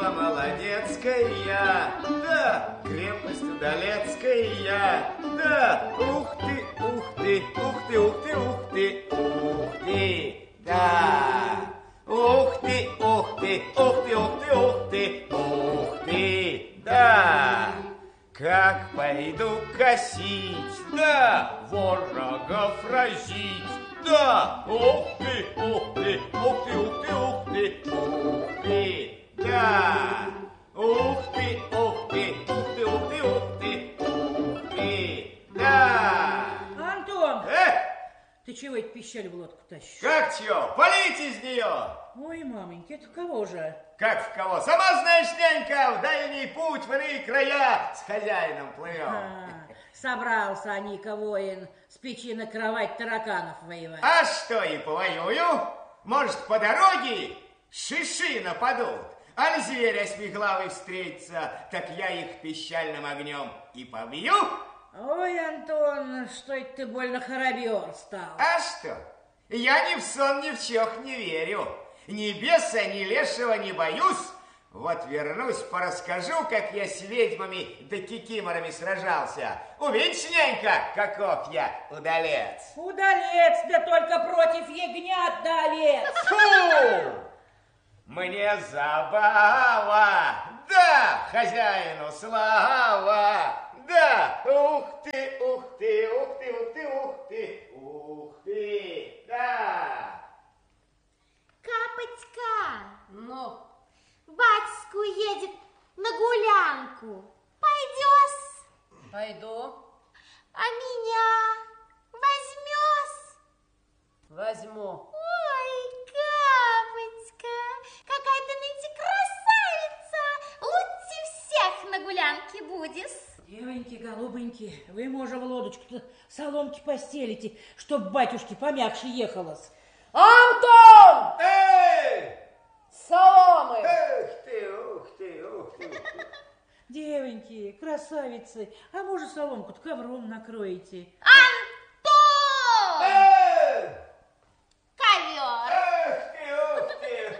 Нива молодецкая, да, крепость удалецкая, да, ух ты, ух ты, ух ты, ух ты, ух ты, ух ты, да, ух ты, ух ты, ух ты, ух ты, ух ты, ух ты, да. Как пойду косить, да, ворогов разить, да, ух ты, ух ты, ух ты, ух ты, ух ты, ух ты, да, ух ты, ух ты, ух ты, ух ты, ух ты, ух ты, да. Антон, ты чего эти пищали в лодку тащишь? Как чего? Полить из нее. Ой, маменьки, это кого же? Как в кого? Сама знаешь, нянька, в дальний путь, в иные края с хозяином плывем. Собрался Аника воин с печи на кровать тараканов воевать. А что, и повоюю? Может, по дороге шиши нападут, аль зверь осьмиглавый встретится, так я их пищальным огнем и побью. Ой, Антон, что это ты больно хоробер стал? А что? Я ни в сон, ни в чёх не верю. Ни беса, ни лешего не боюсь. Вот вернусь, порасскажу, как я с ведьмами да кикиморами сражался. Увидишь, нянька, каков я удалец. Удалец, да только против ягнят далец. Фу! Мне забава, да, хозяину слава, да, ух ты, ух ты, ух ты, ух ты, ух ты, ух ты, да. Капочка, Ну, батюшку едет на гулянку. Пойдешь? пойду, А меня возьмешь? возьму. Ой, Капочка, какая ты нынче красавица. Лучше всех на гулянке будешь. Девоньки, голубоньки, вы, може, в лодочку-то соломки постелите, чтоб батюшке помягче ехалось. Антон! Эй! Соломы! Ух ты, ух ты, ух ты. Девоньки, красавицы, а может, соломку-то ковром накроете? Антон! Ковер. Ух ты.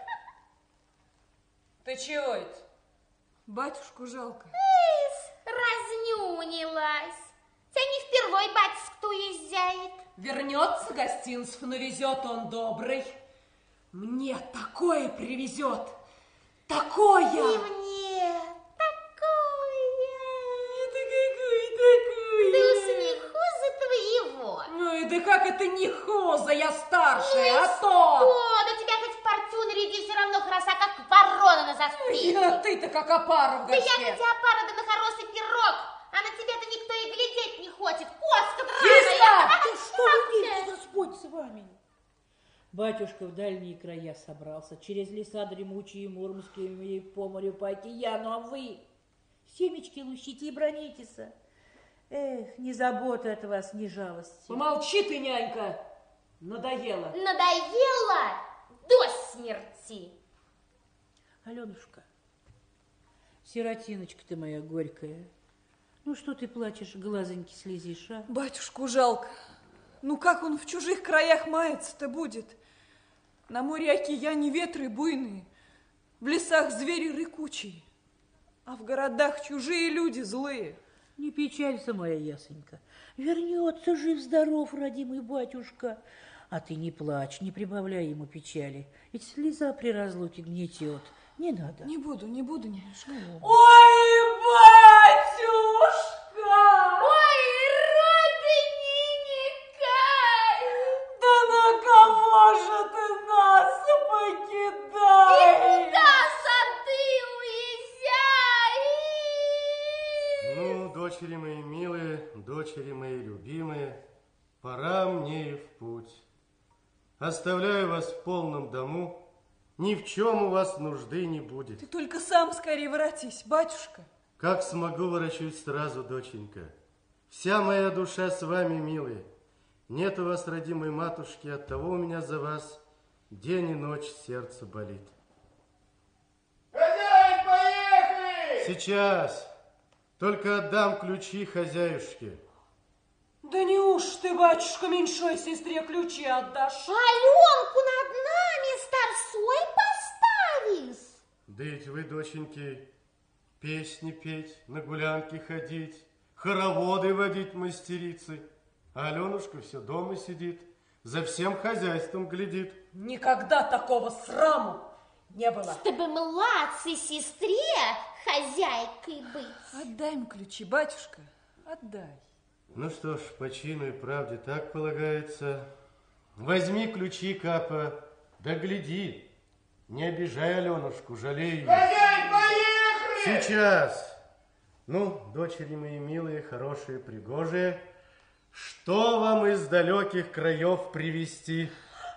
Ты чего это? Батюшку жалко. Разнюнилась. Тебя не впервой батюшка уезжает. Вернется гостинцев, навезет он добрый. Мне такое привезет. Такое! И мне такое. Это какое такое? Да уж не хуже твоего. Ой, да как это не хоза, я старшая, Ну и а то! что? Да тебя хоть в порту наряди, все равно хороша, как ворона на застыке. А ты-то как опара в Да я горшке. хотя опара, да на хороший пирог. А на тебя-то никто и глядеть не хочет. Коска Киска! драная. Да что вы делаете, Господь с вами? Батюшка в дальние края собрался, через леса дремучие, мурмские, и по морю, по океану, а вы семечки лущите и бронитесь. Эх, ни заботы от вас, ни жалости. Помолчи ты, нянька. Надоело. Надоело до смерти. Аленушка, сиротиночка ты моя горькая, ну что ты плачешь, глазоньки слезишь, а? Батюшку жалко. Ну как он в чужих краях мается-то будет? На море океане ветры буйные, в лесах звери рыкучие, а в городах чужие люди злые. Не печалься, моя ясенька, вернется жив-здоров, родимый батюшка. А ты не плачь, не прибавляй ему печали, ведь слеза при разлуке гнетет. Не надо. Не буду, нянюшка. Ой, батюшка! Ой, родненька! Да на кого же ты нас И покидаешь? куда ты уезжаешь? Ну, дочери мои милые, дочери мои любимые, пора мне и в путь. Оставляю вас в полном дому, ни в чем у вас нужды не будет. Ты только сам скорее воротись, батюшка. Как смогу, ворочусь сразу, доченька. Вся моя душа с вами, милые. Нет у вас, родимой матушки, оттого у меня за вас день и ночь сердце болит. Хозяин, поехали! Сейчас. Только отдам ключи хозяюшке. Да неуж ты, батюшка, меньшой сестре ключи отдашь? Аленку над нами старцой поставишь? Да ведь вы, доченьки, песни петь, на гулянки ходить, хороводы водить мастерицы. А Аленушка все дома сидит, за всем хозяйством глядит. Никогда такого сраму не было. Чтобы младшей сестре хозяйкой быть. Отдай им ключи, батюшка, отдай. Ну что ж, по чину и правде так полагается. Возьми ключи, Капа, да гляди. Не обижай Аленушку, жалей ее. Хозяин, поехали! Сейчас. Ну, дочери мои милые, хорошие, пригожие, что вам из далеких краев привезти?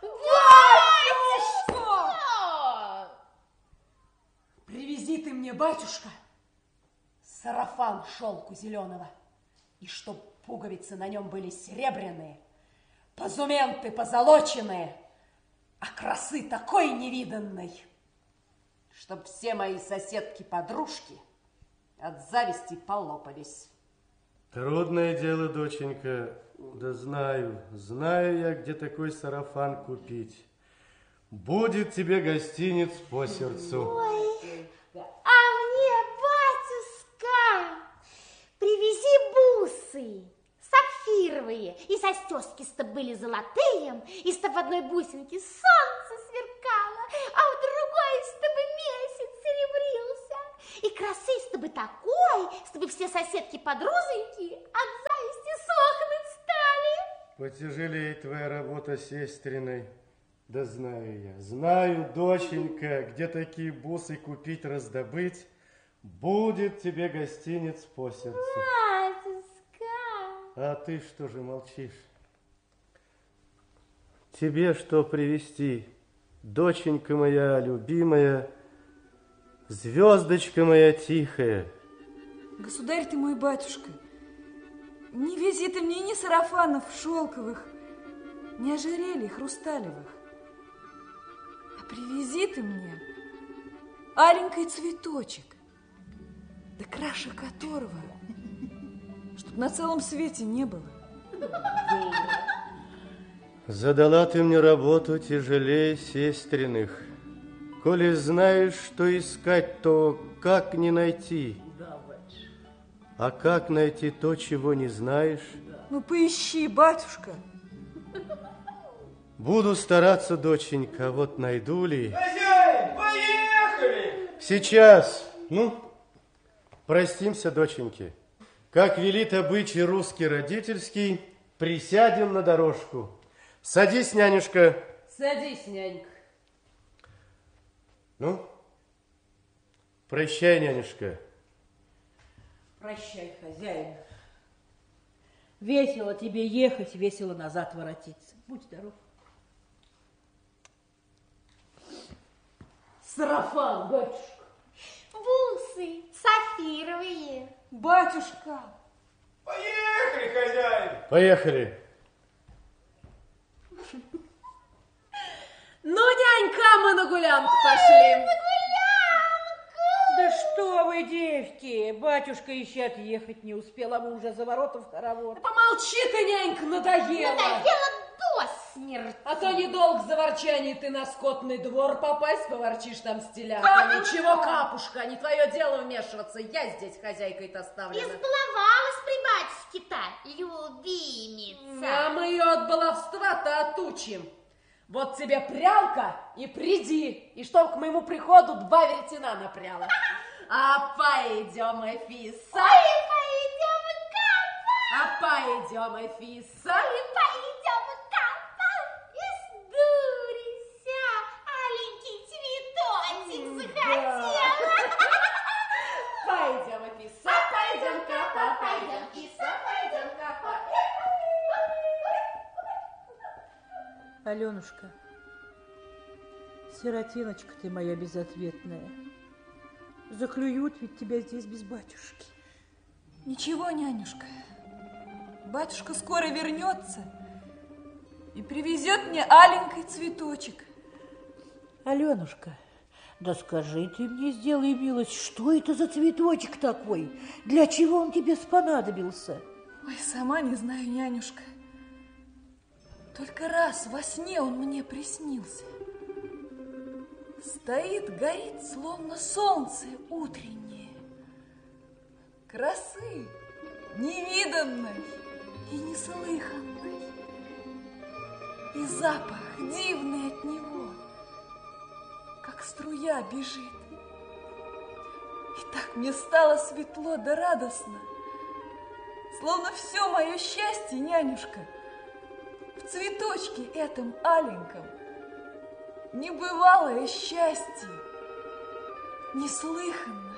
Привези ты мне, батюшка, сарафан шелку зеленого, и чтоб пуговицы на нем были серебряные, позументы позолоченные, а красы такой невиданной, чтоб все мои соседки-подружки от зависти полопались. Трудное дело, доченька. Да знаю я, где такой сарафан купить. Будет тебе гостиниц по сердцу. А мне, батюшка, привези бусы сапфировые, и застежки, чтоб были золотые, и чтоб в одной бусинке солнце сверкало, а в другой, чтобы месяц серебрился, и красы, чтобы такой, чтобы все соседки-подруженьки от зависти сохнуть стали. Потяжелеет твоя работа сестриной. Да знаю я, знаю, доченька, где такие бусы купить, раздобыть. Будет тебе гостиниц по сердцу. Батюшка. А ты что же молчишь? Тебе что привезти, доченька моя любимая, звездочка моя тихая? Государь ты мой, батюшка, не вези ты мне ни сарафанов шелковых, ни ожерелий хрусталевых, а привези ты мне аленький цветочек, да краше которого, чтоб на целом свете не было. Задала ты мне работу тяжелее сестренных. Коли знаешь, что искать, то как не найти? А как найти то, чего не знаешь? Ну, поищи, батюшка. Буду стараться, доченька, а вот найду ли... Хозяин, поехали! Сейчас. Ну, простимся, доченьки. Как велит обычай русский родительский, присядем на дорожку. Садись, нянюшка. Садись, нянька. Ну, прощай, нянюшка. Прощай, хозяин. Весело тебе ехать, весело назад воротиться. Будь здоров. Сарафан, батюшка. Бусы сапфировые. Батюшка. Поехали, хозяин! Поехали. Ну, нянька, мы на гулянку пошли. Да что вы, девки, батюшка еще отъехать не успел, а мы уже за воротом в хоровод. Помолчи ты, нянька, надоело. Надоело до смерти. А то недолго за ворчание ты на скотный двор попасть, поворчишь там с телятами. Ничего, капушка, не твое дело вмешиваться, я здесь хозяйкой-то оставлена. Избаловалась при батюшке-то, любимица. А мы ее от баловства-то отучим. Вот тебе прялка и приди, и чтоб к моему приходу 2 веретена напряла. А пойдем, Эфиса. Ой, пойдем, Капа. А пойдем, Эфиса. Ой, пойдем, Капа. Издурися, аленький цветочек захотела. Пойдем, Эфиса, пойдем, Капа, пойдем, Эфиса, пойдем, Капа. Аленушка, сиротиночка ты моя безответная. Заклюют ведь тебя здесь без батюшки. Ничего, нянюшка, батюшка скоро вернется и привезет мне аленький цветочек. Аленушка, да скажи ты мне, сделай милость, что это за цветочек такой? Для чего он тебе спонадобился? Ой, сама не знаю, нянюшка. Только раз во сне он мне приснился. Стоит, горит, словно солнце утреннее. Красы невиданной и неслыханной. И запах дивный от него, как струя бежит. И так мне стало светло да радостно, словно все мое счастье, нянюшка, в цветочке этом аленьком. Небывалое счастье, неслыханное.